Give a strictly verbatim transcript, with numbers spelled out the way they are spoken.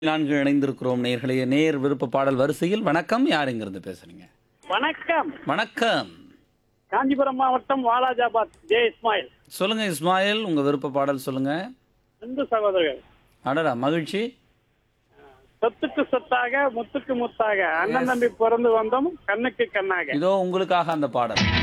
நான்கு இணைந்திருக்கிறோம் நேர்களே. நேர் விருப்ப பாடல் வரிசையில் வணக்கம். யார் இங்கிருந்து பேசுறீங்க? வணக்கம். வணக்கம். காஞ்சிபுரம் மாவட்டம் வாலாஜாபாத் ஜே இஸ்மாயில். சொல்லுங்க இஸ்மாயில், உங்க விருப்ப பாடல் சொல்லுங்க. அன்பு சகோதரர்கள், அடடா மகிழ்ச்சி. சொத்துக்கு சொத்தாக முத்துக்கு முத்தாக அண்ணன் தம்பி பிறந்து வந்தோம் கண்ணுக்கு கண்ணாக. இதோ உங்களுக்காக அந்த பாடல்.